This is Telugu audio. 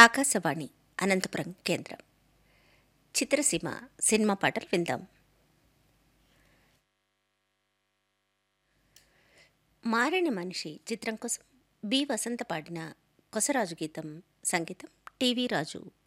ఆకాశవాణి అనంతపురం కేంద్రం. చిత్రసీమ సినిమా పాటలు విందాం. మారిన మనిషి చిత్రం కోసం బి వసంత పాడిన కొసరాజు గీతం, సంగీతం టీవీ రాజు.